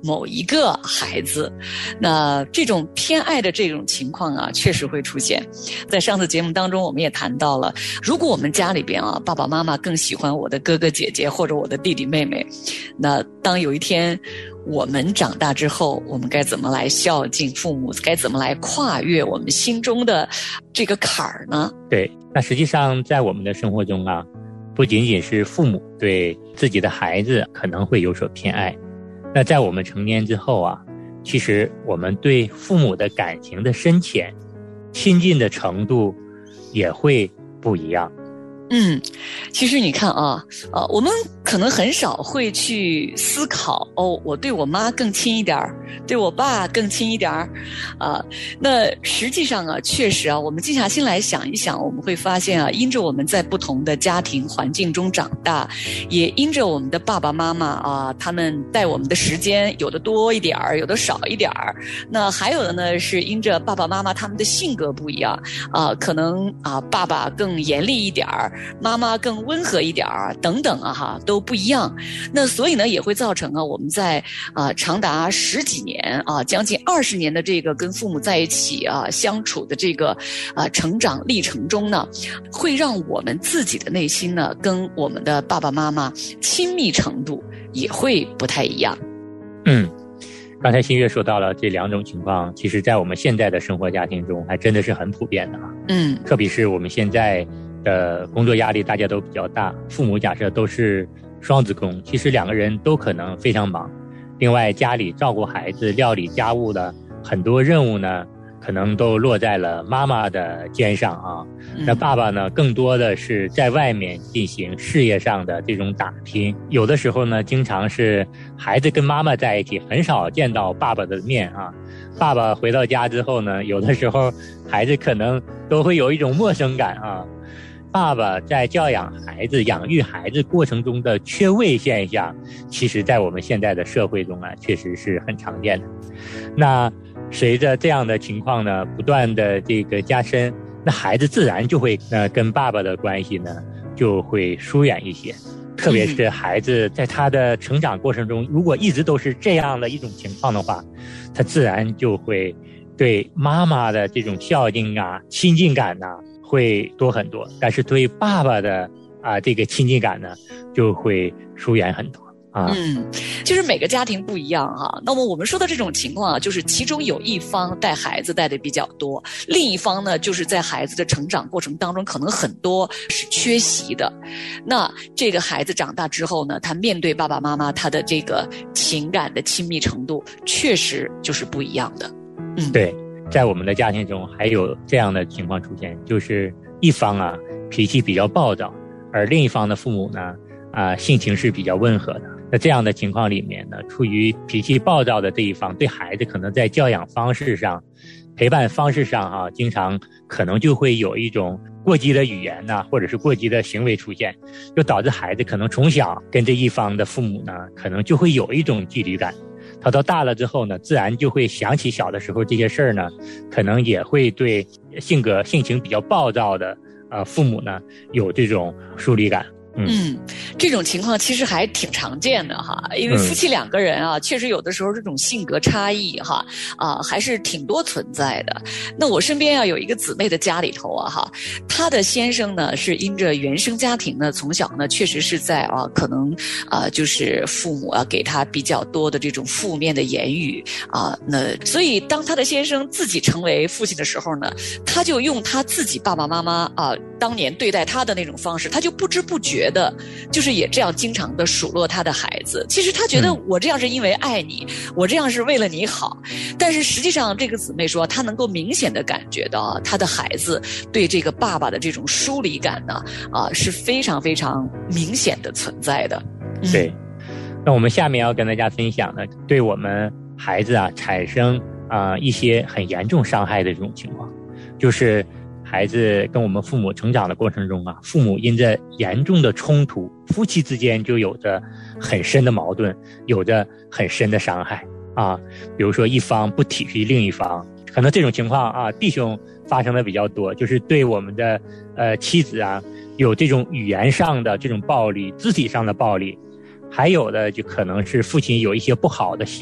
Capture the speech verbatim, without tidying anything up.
某一个孩子。那这种偏爱的这种情况啊，确实会出现。在上次节目当中我们也谈到了，如果我们家里边啊，爸爸妈妈更喜欢我的哥哥姐姐或者我的弟弟妹妹，那当有一天我们长大之后，我们该怎么来孝敬父母，该怎么来跨越我们心中的这个坎儿呢？ 对，那实际上在我们的生活中啊，不仅仅是父母对自己的孩子可能会有所偏爱，那在我们成年之后啊，其实我们对父母的感情的深浅、亲近的程度也会不一样。 嗯，其实你看啊，呃，我们可能很少会去思考，哦，我对我妈更亲一点儿，对我爸更亲一点儿，啊，那实际上啊，确实啊，我们静下心来想一想，我们会发现啊，因着我们在不同的家庭环境中长大，也因着我们的爸爸妈妈啊，他们带我们的时间有的多一点儿，有的少一点儿，那还有的呢，是因着爸爸妈妈他们的性格不一样啊，可能啊，爸爸更严厉一点儿，妈妈更温和一点儿，等等啊哈，都不一样。那所以呢，也会造成啊，我们在啊长达十几年啊，将近二十年的这个跟父母在一起啊相处的这个啊成长历程中呢，会让我们自己的内心呢，跟我们的爸爸妈妈亲密程度也会不太一样。 嗯，刚才新月说到了这两种情况，其实在我们现在的生活家庭中还真的是很普遍的啊。 嗯， 特别是我们现在的工作压力大家都比较大，父母假设都是双职工，其实两个人都可能非常忙，另外家里照顾孩子、料理家务的很多任务呢，可能都落在了妈妈的肩上啊。那爸爸呢，更多的是在外面进行事业上的这种打拼，有的时候呢，经常是孩子跟妈妈在一起，很少见到爸爸的面啊。爸爸回到家之后呢，有的时候孩子可能都会有一种陌生感啊。爸爸在教养孩子、养育孩子过程中的缺位现象，其实在我们现在的社会中啊，确实是很常见的。那随着这样的情况呢，不断的这个加深，那孩子自然就会呃跟爸爸的关系呢就会疏远一些。特别是孩子在他的成长过程中，如果一直都是这样的一种情况的话，他自然就会对妈妈的这种孝敬啊、亲近感呐、啊会多很多，但是对爸爸的啊这个亲近感呢，就会疏远很多啊。 嗯，就是每个家庭不一样哈。那么我们说的这种情况啊，就是其中有一方带孩子带的比较多，另一方呢，就是在孩子的成长过程当中，可能很多是缺席的。那这个孩子长大之后呢，他面对爸爸妈妈，他的这个情感的亲密程度，确实就是不一样的。嗯， 对。在我们的家庭中还有这样的情况出现，就是一方啊脾气比较暴躁，而另一方的父母呢啊性情是比较温和的。那这样的情况里面呢，处于脾气暴躁的这一方，对孩子可能在教养方式上、陪伴方式上啊，经常可能就会有一种过激的语言呐、啊，或者是过激的行为出现，就导致孩子可能从小跟这一方的父母呢，可能就会有一种距离感。他到大了之后呢，自然就会想起小的时候这些事儿呢，可能也会对性格性情比较暴躁的呃父母呢有这种疏离感。嗯, 嗯，这种情况其实还挺常见的哈，因为夫妻两个人啊，嗯、确实有的时候这种性格差异哈啊还是挺多存在的。那我身边啊有一个姊妹的家里头啊哈，她的先生呢是因着原生家庭呢，从小呢确实是在啊可能啊就是父母啊给他比较多的这种负面的言语啊，那所以当他的先生自己成为父亲的时候呢，他就用他自己爸爸妈妈啊当年对待他的那种方式，他就不知不觉觉得就是也这样经常的数落他的孩子。其实他觉得我这样是因为爱你、嗯、我这样是为了你好，但是实际上这个姊妹说她能够明显的感觉到她的孩子对这个爸爸的这种疏离感呢啊是非常非常明显的存在的。 嗯、对，那我们下面要跟大家分享的对我们孩子啊产生啊、呃、一些很严重伤害的这种情况，就是孩子跟我们父母成长的过程中啊，父母因着严重的冲突，夫妻之间就有着很深的矛盾，有着很深的伤害啊。比如说一方不体恤另一方，可能这种情况啊，弟兄发生的比较多，就是对我们的呃妻子啊有这种语言上的这种暴力，肢体上的暴力，还有的就可能是父亲有一些不好的习